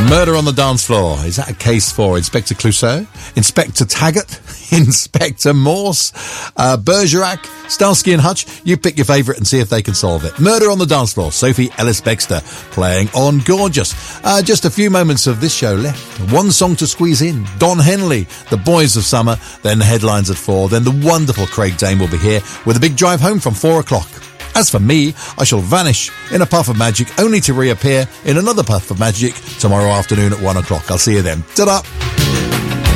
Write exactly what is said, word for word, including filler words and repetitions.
Murder on the Dance Floor. Is that a case for Inspector Clouseau? Inspector Taggart? Inspector Morse? Uh, Bergerac? Starsky and Hutch? You pick your favourite and see if they can solve it. Murder on the Dance Floor. Sophie Ellis-Bextor playing on Gorgeous. Uh, just a few moments of this show left. One song to squeeze in. Don Henley, The Boys of Summer. Then the headlines at four. Then the wonderful Craig Dane will be here with a big drive home from four o'clock. As for me, I shall vanish in a puff of magic, only to reappear in another puff of magic tomorrow afternoon at one o'clock. I'll see you then. Ta-da!